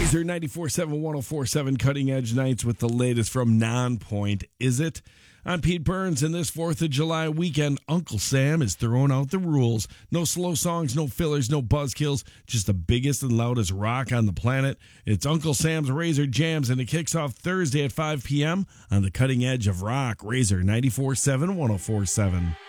Razor 94.7, 104.7 Cutting Edge Nights with the latest from Nonpoint. Is it? I'm Pete Burns, and this 4th of July weekend, Uncle Sam is throwing out the rules. No slow songs, no fillers, no buzzkills, just the biggest and loudest rock on the planet. It's Uncle Sam's Razor Jams, and it kicks off Thursday at 5 p.m. on the Cutting Edge of Rock, Razor 94.7, 104.7.